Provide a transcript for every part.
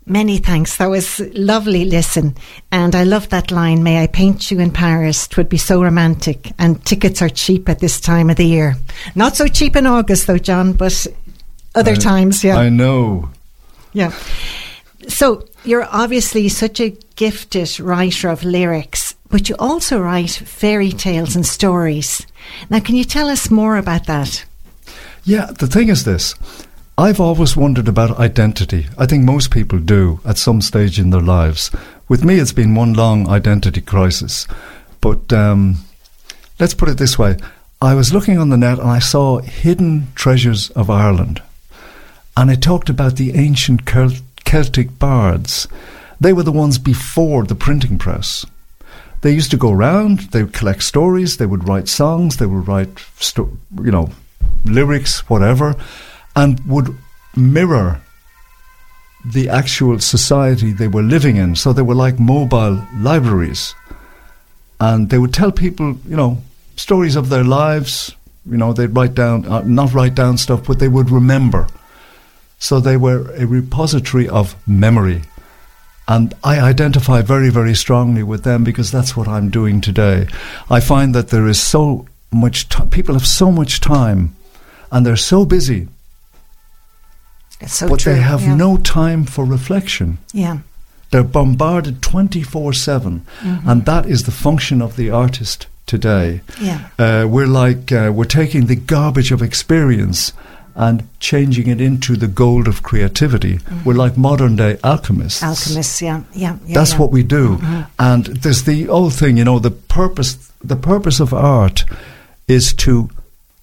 Many thanks. That was lovely listen. And I love that line, may I paint you in Paris, 'twould be so romantic, and tickets are cheap at this time of the year. Not so cheap in August though, John, but other times, yeah. I know. Yeah. So you're obviously such a gifted writer of lyrics, but you also write fairy tales and stories. Now, can you tell us more about that? Yeah, the thing is this. I've always wondered about identity. I think most people do at some stage in their lives. With me, it's been one long identity crisis. But let's put it this way. I was looking on the net and I saw Hidden Treasures of Ireland. And it talked about the ancient Celtic bards. They were the ones before the printing press. They used to go around, they would collect stories, they would write songs, they would write, lyrics, whatever, and would mirror the actual society they were living in. So they were like mobile libraries. And they would tell people, stories of their lives. They'd write down, not write down stuff, but they would remember. So they were a repository of memory. And I identify very, very strongly with them because that's what I'm doing today. I find that there is so much people have so much time and they're so busy. It's so but true, they have no time for reflection. Yeah. They're bombarded 24/7, and that is the function of the artist today. Yeah. We're taking the garbage of experience and changing it into the gold of creativity. We're like modern day alchemists. Alchemists, yeah. That's what we do. And there's the old thing, the purpose of art is to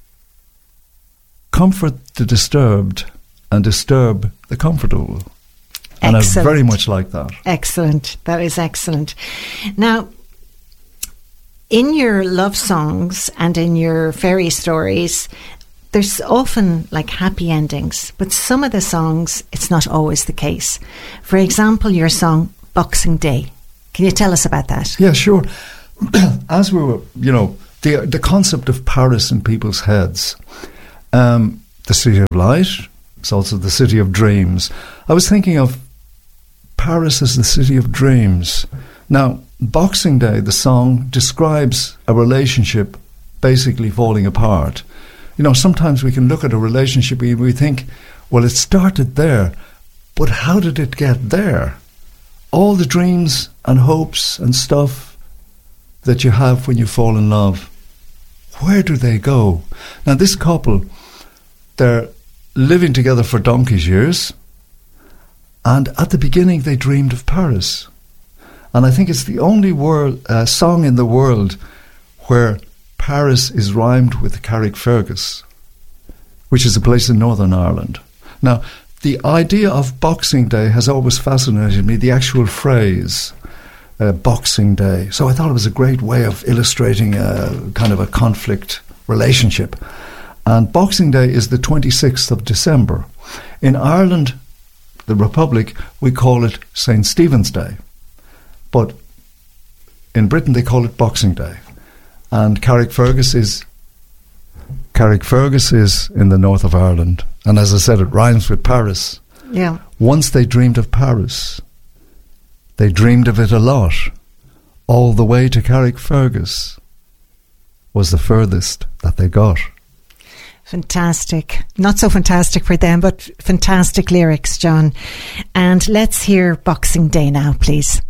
comfort the disturbed and disturb the comfortable. And Excellent. I very much like that. Excellent. That is excellent. Now, in your love songs and in your fairy stories, there's often like happy endings, but some of the songs, it's not always the case. For example, your song Boxing Day. Can you tell us about that? Yeah, sure. As we were, the concept of Paris in people's heads, the city of light, it's also the city of dreams. I was thinking of Paris as the city of dreams. Now, Boxing Day, the song, describes a relationship basically falling apart. Sometimes we can look at a relationship and we think, well, it started there, but how did it get there? All the dreams and hopes and stuff that you have when you fall in love, where do they go? Now, this couple, they're living together for donkey's years, and at the beginning they dreamed of Paris. And I think it's the only song in the world where Paris is rhymed with Carrickfergus, which is a place in Northern Ireland. Now, the idea of Boxing Day has always fascinated me, the actual phrase, Boxing Day. So I thought it was a great way of illustrating a kind of a conflict relationship. And Boxing Day is the 26th of December. In Ireland, the Republic, we call it St. Stephen's Day. But in Britain, they call it Boxing Day. And Carrickfergus is in the north of Ireland. And as I said, it rhymes with Paris. Yeah. Once they dreamed of Paris, they dreamed of it a lot. All the way to Carrickfergus was the furthest that they got. Fantastic. Not so fantastic for them, but fantastic lyrics, John. And let's hear Boxing Day now, please.